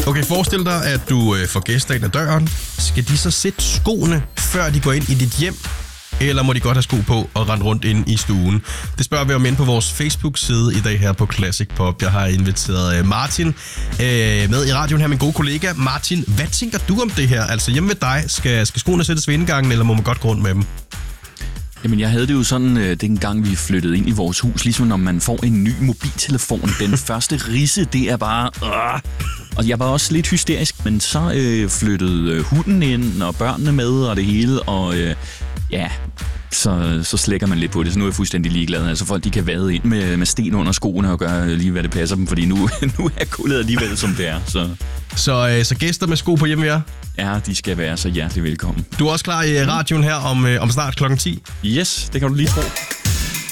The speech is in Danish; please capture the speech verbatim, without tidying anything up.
Okay, forestil dig, at du øh, får gæster ind ad døren. Skal de så sætte skoene, før de går ind i dit hjem? Eller må de godt have sko på og rende rundt ind i stuen? Det spørger vi om ind på vores Facebook-side i dag her på Classic Pop. Jeg har inviteret Martin øh, med i radioen her, min gode kollega. Martin, hvad tænker du om det her? Altså hjemme ved dig, skal, skal skoene sættes ved indgangen, eller må man godt gå rundt med dem? Jamen, jeg havde det jo sådan, øh, dengang vi flyttede ind i vores hus, ligesom når man får en ny mobiltelefon. Den første ridse, det er bare... Øh. Og jeg var også lidt hysterisk, men så øh, flyttede øh, hunden ind, og børnene med, og det hele, og øh, ja... Så, så slækker man lidt på det, så nu er jeg fuldstændig ligeglad. Altså folk, de kan vade ind med, med sten under skoene og gøre lige, hvad det passer dem, fordi nu, nu er kullet alligevel, som det er. Så, så, øh, så gæster med sko på hjemme ved jer? Ja, de skal være så hjertelig velkommen. Du er også klar i radioen her om, øh, om snart klokken ti? Yes, det kan du lige tro.